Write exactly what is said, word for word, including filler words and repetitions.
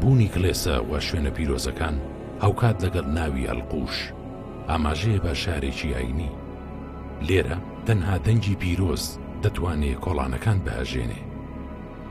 بوونی کلێسە و شوێنە پیرۆزەکان هەوکات لەگەڵ ناوی ئەلقوش ئاماژەیە بە شارێکی ئاینی. لێرە تەنها دەنگی پیرۆز دەتوانێت کۆڵانەکان بەهەژێنێ.